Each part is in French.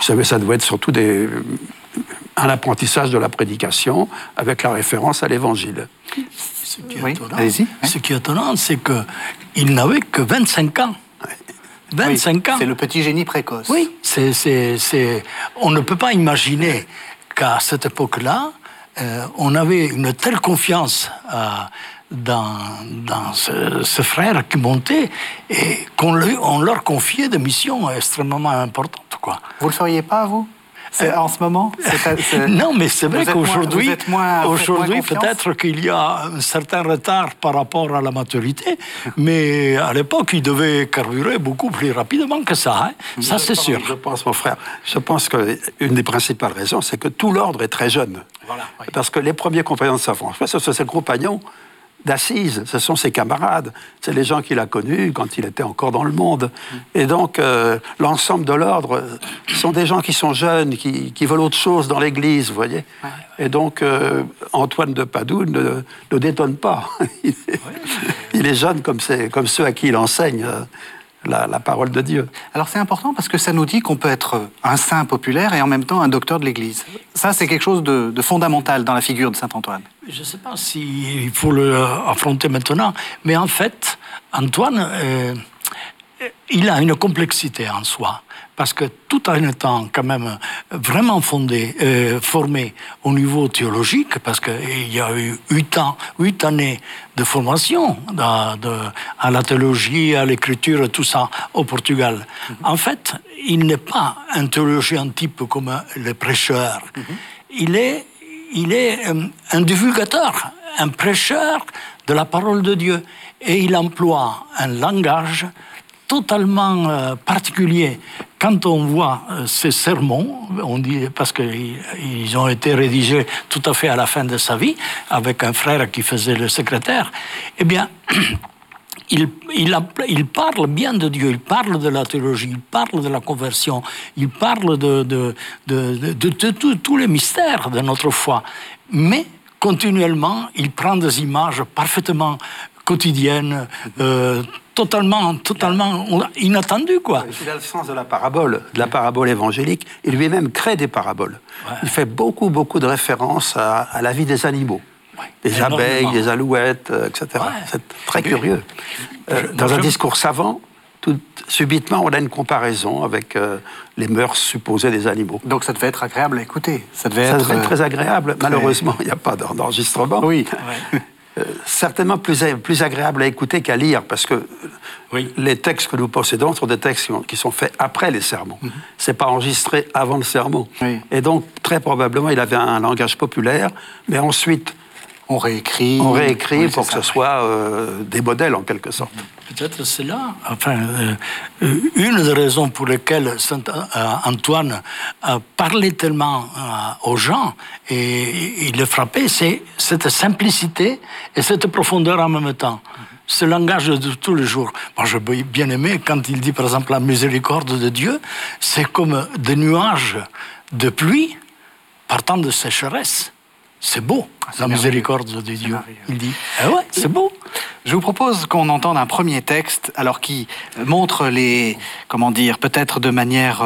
savez, ça doit être surtout un apprentissage de la prédication avec la référence à l'Évangile. Ce qui est étonnant, c'est qu'il n'avait que 25 ans. 25 ans. C'est le petit génie précoce. Oui, on ne peut pas imaginer qu'à cette époque-là, on avait une telle confiance dans ce frère qui montait et qu'on leur confiait des missions extrêmement importantes, quoi. Vous le feriez pas, vous en ce moment Non, mais c'est vrai qu'aujourd'hui, peut-être qu'il y a un certain retard par rapport à la maturité, mais à l'époque, il devait carburer beaucoup plus rapidement que ça. Ça, c'est sûr. Je pense, mon frère, qu'une des principales raisons, c'est que tout l'ordre est très jeune. Voilà, oui. Parce que les premiers compagnons de Saint-François, ce sont ses compagnons d'Assise, ce sont ses camarades, c'est les gens qu'il a connus quand il était encore dans le monde. Et donc, l'ensemble de l'ordre sont des gens qui sont jeunes, qui veulent autre chose dans l'Église, vous voyez. Et donc, Antoine de Padoue ne détonne pas. Il est jeune comme ceux à qui il enseigne la parole de Dieu. Alors c'est important parce que ça nous dit qu'on peut être un saint populaire et en même temps un docteur de l'Église. Ça, c'est quelque chose de fondamental dans la figure de saint Antoine. Je ne sais pas s'il faut l'affronter maintenant, mais en fait, Antoine, il a une complexité en soi. Parce que tout en étant quand même vraiment formé au niveau théologique, parce qu'il y a eu 8 années de formation à la théologie, à l'écriture, tout ça, au Portugal. En fait, il n'est pas un théologien type comme le prêcheur. Il est un divulgateur, un prêcheur de la parole de Dieu. Et il emploie un langage totalement particulier. Quand on voit ces sermons, on dit, parce qu'ils ont été rédigés tout à fait à la fin de sa vie, avec un frère qui faisait le secrétaire, eh bien, il parle bien de Dieu, il parle de la théologie, il parle de la conversion, il parle de tous les mystères de notre foi. Mais, continuellement, il prend des images parfaitement quotidiennes, totalement inattendu, quoi. Il a le sens de la parabole évangélique. Il lui-même crée des paraboles. Ouais. Il fait beaucoup de références à la vie des animaux. Ouais. Des abeilles, des alouettes, etc. Ouais. C'est très curieux. Dans un discours savant, subitement, on a une comparaison avec les mœurs supposées des animaux. Donc ça devait être agréable à écouter. Ça devait être très agréable. Malheureusement, il n'y a pas d'enregistrement. Oui. Certainement plus agréable à écouter qu'à lire, parce que les textes que nous possédons sont des textes qui sont faits après les sermons. C'est pas enregistré avant le sermon. Oui. Et donc, très probablement, il avait un langage populaire, mais ensuite, on réécrit pour que ce soit des modèles, en quelque sorte. Peut-être c'est là, une des raisons pour lesquelles saint Antoine parlait tellement aux gens et il les frappait, c'est cette simplicité et cette profondeur en même temps. Ce langage de tous les jours. Moi, j'ai bien aimé quand il dit, par exemple, la miséricorde de Dieu, c'est comme des nuages de pluie partant de sécheresse. C'est beau, la miséricorde de Dieu. Il dit, c'est beau. Je vous propose qu'on entende un premier texte, alors qui montre peut-être de manière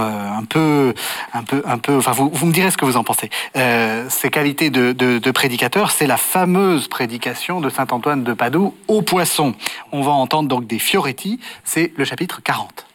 enfin, vous me direz ce que vous en pensez. Ces qualités de prédicateur, c'est la fameuse prédication de saint Antoine de Padoue aux poissons. On va entendre donc des Fioretti, c'est le chapitre 40.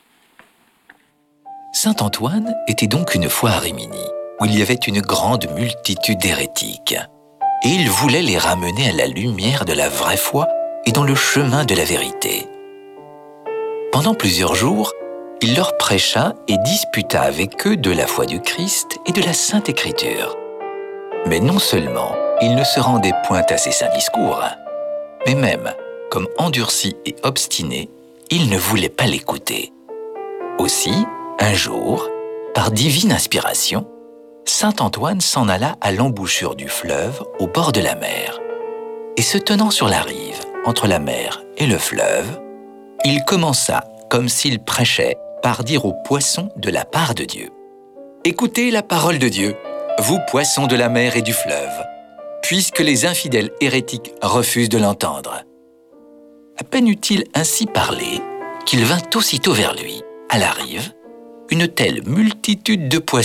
Saint Antoine était donc une fois à Rimini, où il y avait une grande multitude d'hérétiques. Et il voulait les ramener à la lumière de la vraie foi et dans le chemin de la vérité. Pendant plusieurs jours, il leur prêcha et disputa avec eux de la foi du Christ et de la Sainte Écriture. Mais non seulement il ne se rendait point à ses saints discours, mais même, comme endurci et obstiné, il ne voulait pas l'écouter. Aussi, un jour, par divine inspiration, saint Antoine s'en alla à l'embouchure du fleuve, au bord de la mer. Et se tenant sur la rive, entre la mer et le fleuve, il commença, comme s'il prêchait, par dire aux poissons de la part de Dieu. « Écoutez la parole de Dieu, vous poissons de la mer et du fleuve, puisque les infidèles hérétiques refusent de l'entendre. » À peine eut-il ainsi parlé, qu'il vint aussitôt vers lui, à la rive, une telle multitude de poissons